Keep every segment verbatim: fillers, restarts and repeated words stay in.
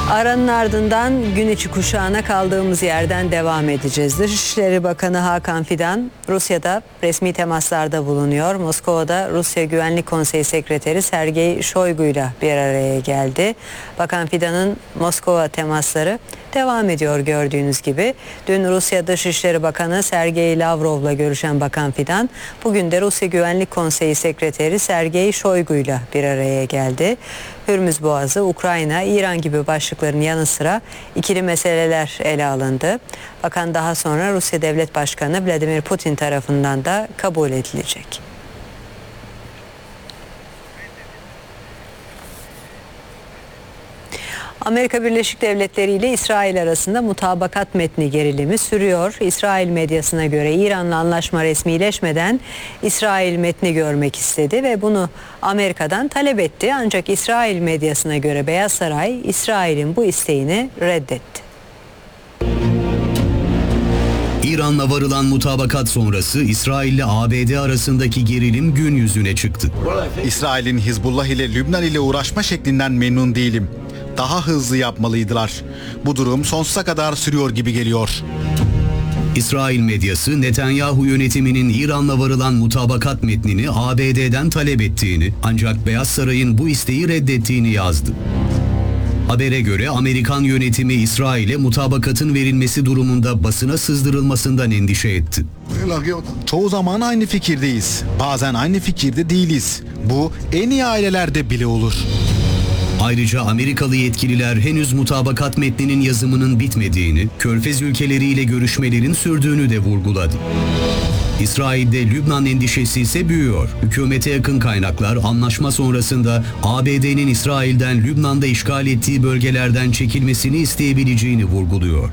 Aranın ardından gün içi kuşağına kaldığımız yerden devam edeceğiz. Dışişleri Bakanı Hakan Fidan Rusya'da resmi temaslarda bulunuyor. Moskova'da Rusya Güvenlik Konseyi Sekreteri Sergey Shoigu ile bir araya geldi. Bakan Fidan'ın Moskova temasları devam ediyor gördüğünüz gibi. Dün Rusya Dışişleri Bakanı Sergey Lavrov'la görüşen Bakan Fidan bugün de Rusya Güvenlik Konseyi Sekreteri Sergey Shoigu ile bir araya geldi. Hürmüz Boğazı, Ukrayna, İran gibi başlıkların yanı sıra ikili meseleler ele alındı. Bakan daha sonra Rusya Devlet Başkanı Vladimir Putin tarafından da kabul edilecek. Amerika Birleşik Devletleri ile İsrail arasında mutabakat metni gerilimi sürüyor. İsrail medyasına göre İran'la anlaşma resmileşmeden İsrail metni görmek istedi ve bunu Amerika'dan talep etti. Ancak İsrail medyasına göre Beyaz Saray İsrail'in bu isteğini reddetti. İran'la varılan mutabakat sonrası İsrail ile A B D arasındaki gerilim gün yüzüne çıktı. İsrail'in Hizbullah ile Lübnan ile uğraşma şeklinden memnun değilim. Daha hızlı yapmalıydılar. Bu durum sonsuza kadar sürüyor gibi geliyor. İsrail medyası Netanyahu yönetiminin İran'la varılan mutabakat metnini A B D'den talep ettiğini ancak Beyaz Saray'ın bu isteği reddettiğini yazdı. Habere göre Amerikan yönetimi İsrail'e mutabakatın verilmesi durumunda basına sızdırılmasından endişe etti. Çoğu zaman aynı fikirdeyiz. Bazen aynı fikirde değiliz. Bu en iyi ailelerde bile olur. Ayrıca Amerikalı yetkililer henüz mutabakat metninin yazımının bitmediğini, Körfez ülkeleriyle görüşmelerin sürdüğünü de vurguladı. İsrail'de Lübnan endişesi ise büyüyor. Hükümete yakın kaynaklar anlaşma sonrasında A B D'nin İsrail'den Lübnan'da işgal ettiği bölgelerden çekilmesini isteyebileceğini vurguluyor.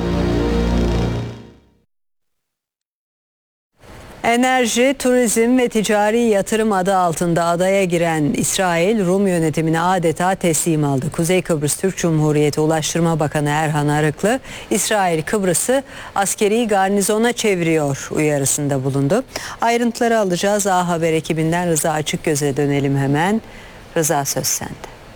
Enerji, turizm ve ticari yatırım adı altında adaya giren İsrail, Rum yönetimine adeta teslim aldı. Kuzey Kıbrıs Türk Cumhuriyeti Ulaştırma Bakanı Erhan Arıklı, İsrail Kıbrıs'ı askeri garnizona çeviriyor uyarısında bulundu. Ayrıntıları alacağız. A Haber ekibinden Rıza Açıkgöz'e dönelim hemen. Rıza, söz sende.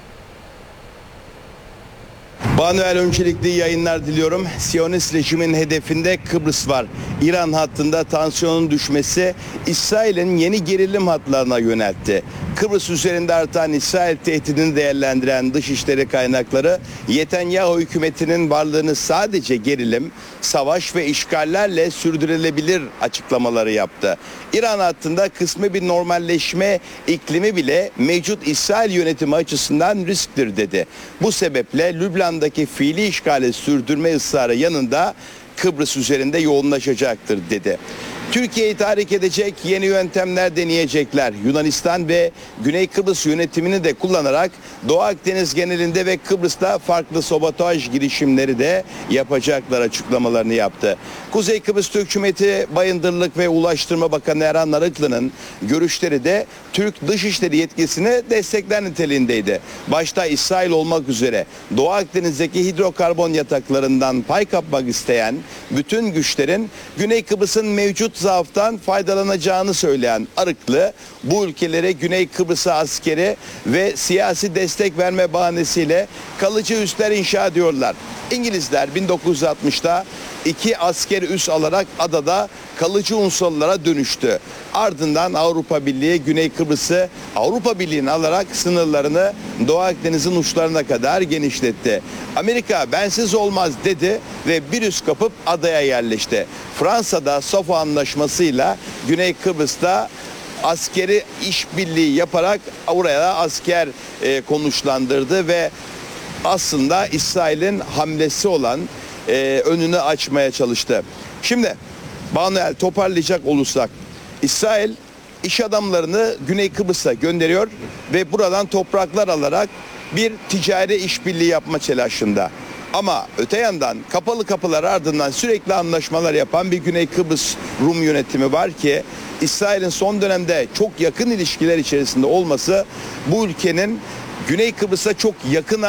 Banuel öncelikli yayınlar diliyorum. Siyonist rejimin hedefinde Kıbrıs var. İran hattında tansiyonun düşmesi İsrail'in yeni gerilim hatlarına yöneltti. Kıbrıs üzerinde artan İsrail tehdidini değerlendiren dışişleri kaynakları Netanyahu hükümetinin varlığını sadece gerilim, savaş ve işgallerle sürdürülebilir açıklamaları yaptı. İran hattında kısmi bir normalleşme iklimi bile mevcut İsrail yönetimi açısından risktir dedi. Bu sebeple Lübnan'daki fiili işgali sürdürme ısrarı yanında Kıbrıs üzerinde yoğunlaşacaktır dedi. Türkiye'yi tahrik edecek yeni yöntemler deneyecekler. Yunanistan ve Güney Kıbrıs yönetimini de kullanarak Doğu Akdeniz genelinde ve Kıbrıs'ta farklı sabotaj girişimleri de yapacaklar açıklamalarını yaptı. Kuzey Kıbrıs Türk Cumhuriyeti Bayındırlık ve Ulaştırma Bakanı Erhan Arıklı'nın görüşleri de Türk Dışişleri yetkisini destekler niteliğindeydi. Başta İsrail olmak üzere Doğu Akdeniz'deki hidrokarbon yataklarından pay kapmak isteyen bütün güçlerin Güney Kıbrıs'ın mevcut zaaftan faydalanacağını söyleyen Arıklı, bu ülkelere Güney Kıbrıs'a askeri ve siyasi destek verme bahanesiyle kalıcı üsler inşa ediyorlar. İngilizler bin dokuz yüz altmışta iki askeri üs alarak adada kalıcı unsurlara dönüştü. Ardından Avrupa Birliği Güney Kıbrıs'ı Avrupa Birliği'ne alarak sınırlarını Doğu Akdeniz'in uçlarına kadar genişletti. Amerika bensiz olmaz dedi ve bir üs kapıp adaya yerleşti. Fransa'da Sofa Anlaşması'yla Güney Kıbrıs'ta askeri işbirliği yaparak oraya asker e, konuşlandırdı ve aslında İsrail'in hamlesi olan e, önünü açmaya çalıştı. Şimdi Banuel, toparlayacak olursak İsrail iş adamlarını Güney Kıbrıs'a gönderiyor ve buradan topraklar alarak bir ticari işbirliği yapma telaşında. Ama öte yandan kapalı kapılar ardından sürekli anlaşmalar yapan bir Güney Kıbrıs Rum yönetimi var ki İsrail'in son dönemde çok yakın ilişkiler içerisinde olması bu ülkenin Güney Kıbrıs'a çok yakına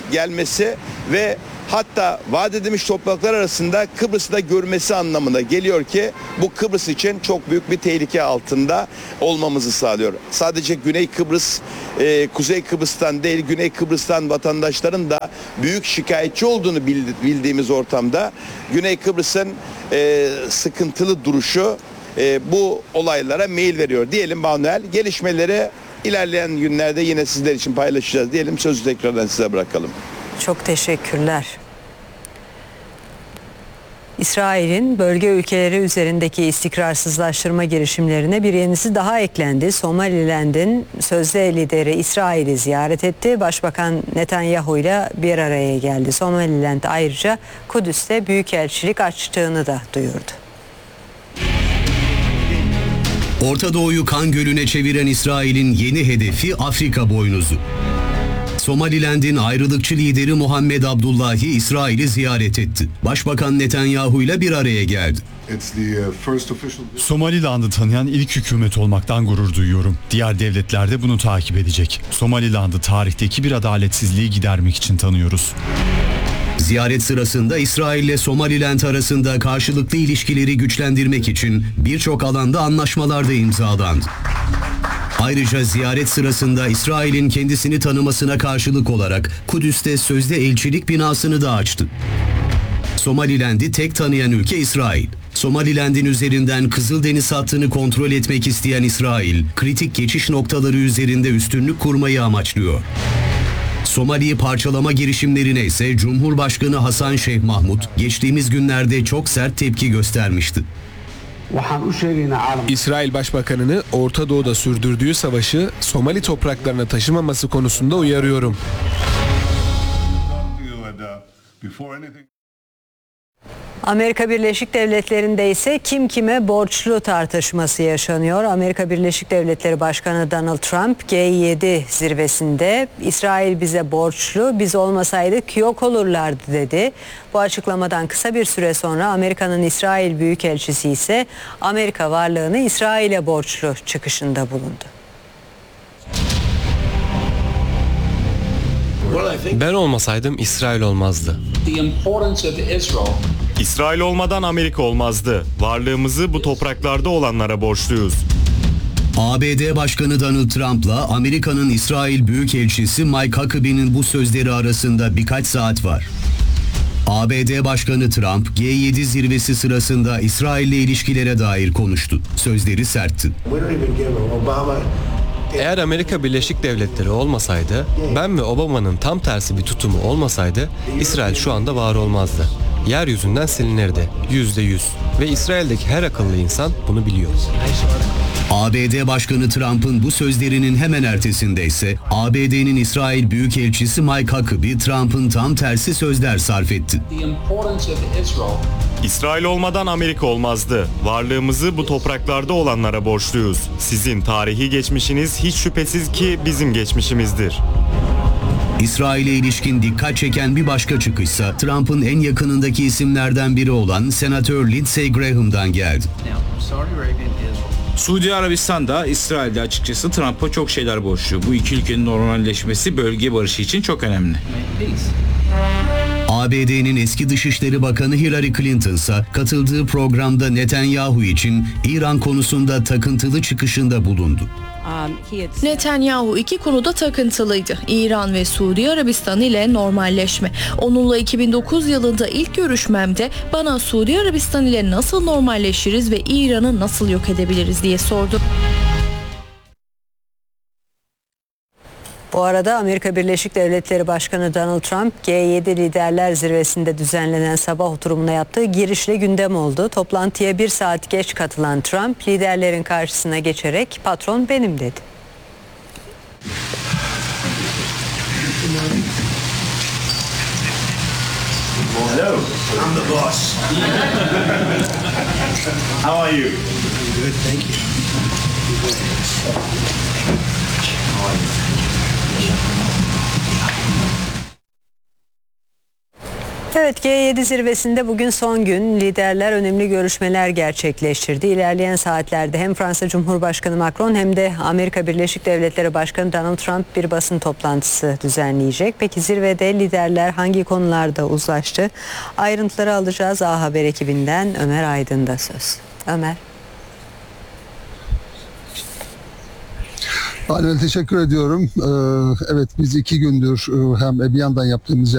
gelmesi ve hatta vaat edilmiş topraklar arasında Kıbrıs'ı da görmesi anlamına geliyor ki bu Kıbrıs için çok büyük bir tehlike altında olmamızı sağlıyor. Sadece Güney Kıbrıs, e, Kuzey Kıbrıs'tan değil, Güney Kıbrıs'tan vatandaşların da büyük şikayetçi olduğunu bildiğimiz ortamda Güney Kıbrıs'ın e, sıkıntılı duruşu e, bu olaylara meyil veriyor. Diyelim Manuel, gelişmeleri ilerleyen günlerde yine sizler için paylaşacağız diyelim. Sözü tekrardan size bırakalım. Çok teşekkürler. İsrail'in bölge ülkeleri üzerindeki istikrarsızlaştırma girişimlerine bir yenisi daha eklendi. Somaliland'in sözde lideri İsrail'i ziyaret etti. Başbakan Netanyahu ile bir araya geldi. Somaliland ayrıca Kudüs'te büyükelçilik açtığını da duyurdu. Orta Doğu'yu kan gölüne çeviren İsrail'in yeni hedefi Afrika boynuzu. Somaliland'in ayrılıkçı lideri Muhammed Abdullahi İsrail'i ziyaret etti. Başbakan Netanyahu ile bir araya geldi. Somaliland'ı tanıyan ilk hükümet olmaktan gurur duyuyorum. Diğer devletler de bunu takip edecek. Somaliland'ı tarihteki bir adaletsizliği gidermek için tanıyoruz. Ziyaret sırasında İsrail ile Somaliland arasında karşılıklı ilişkileri güçlendirmek için birçok alanda anlaşmalar da imzalandı. Ayrıca ziyaret sırasında İsrail'in kendisini tanımasına karşılık olarak Kudüs'te sözde elçilik binasını da açtı. Somaliland'i tek tanıyan ülke İsrail. Somaliland'in üzerinden Kızıldeniz hattını kontrol etmek isteyen İsrail, kritik geçiş noktaları üzerinde üstünlük kurmayı amaçlıyor. Somali'yi parçalama girişimlerine ise Cumhurbaşkanı Hasan Şeyh Mahmud geçtiğimiz günlerde çok sert tepki göstermişti. İsrail Başbakanı'nı Orta Doğu'da sürdürdüğü savaşı Somali topraklarına taşımaması konusunda uyarıyorum. Amerika Birleşik Devletleri'nde ise kim kime borçlu tartışması yaşanıyor. Amerika Birleşik Devletleri Başkanı Donald Trump G yedi zirvesinde İsrail bize borçlu, biz olmasaydık yok olurlardı dedi. Bu açıklamadan kısa bir süre sonra Amerika'nın İsrail Büyükelçisi ise Amerika varlığını İsrail'e borçlu çıkışında bulundu. Ben olmasaydım İsrail olmazdı. İsrail olmadan Amerika olmazdı. Varlığımızı bu topraklarda olanlara borçluyuz. A B D Başkanı Donald Trump'la Amerika'nın İsrail Büyükelçisi Mike Huckabee'nin bu sözleri arasında birkaç saat var. A B D Başkanı Trump, G yedi zirvesi sırasında İsrail'le ilişkilere dair konuştu. Sözleri sertti. Eğer Amerika Birleşik Devletleri olmasaydı, ben ve Obama'nın tam tersi bir tutumu olmasaydı, İsrail şu anda var olmazdı. Yeryüzünden silinirdi. Yüzde yüz. Ve İsrail'deki her akıllı insan bunu biliyor. A B D Başkanı Trump'ın bu sözlerinin hemen ertesinde ise A B D'nin İsrail Büyükelçisi Mike Huckabee Trump'ın tam tersi sözler sarf etti. İsrail olmadan Amerika olmazdı. Varlığımızı bu topraklarda olanlara borçluyuz. Sizin tarihi geçmişiniz hiç şüphesiz ki bizim geçmişimizdir. İsrail'e ilişkin dikkat çeken bir başka çıkışsa Trump'ın en yakınındaki isimlerden biri olan Senatör Lindsey Graham'dan geldi. Suudi Arabistan da İsrail'de açıkçası Trump'a çok şeyler borçlu. Bu iki ülkenin normalleşmesi bölge barışı için çok önemli. A B D'nin eski Dışişleri Bakanı Hillary Clinton ise katıldığı programda Netanyahu için İran konusunda takıntılı çıkışında bulundu. Netanyahu iki konuda takıntılıydı. İran ve Suudi Arabistan ile normalleşme. Onunla iki bin dokuz yılında ilk görüşmemde bana Suudi Arabistan ile nasıl normalleşiriz ve İran'ı nasıl yok edebiliriz diye sordu. Bu arada Amerika Birleşik Devletleri Başkanı Donald Trump G yedi Liderler Zirvesi'nde düzenlenen sabah oturumuna yaptığı girişle gündem oldu. Toplantıya bir saat geç katılan Trump liderlerin karşısına geçerek patron benim dedi. Hello, I'm the boss. How are you? Good, thank you. How are you? Evet. Evet, G yedi zirvesinde bugün son gün liderler önemli görüşmeler gerçekleştirdi. İlerleyen saatlerde hem Fransa Cumhurbaşkanı Macron hem de Amerika Birleşik Devletleri Başkanı Donald Trump bir basın toplantısı düzenleyecek. Peki zirvede liderler hangi konularda uzlaştı? Ayrıntıları alacağız. A Haber ekibinden Ömer Aydın'da söz. Ömer. Aynen, teşekkür ediyorum. Ee, evet, biz iki gündür e, hem bir yandan yaptığımız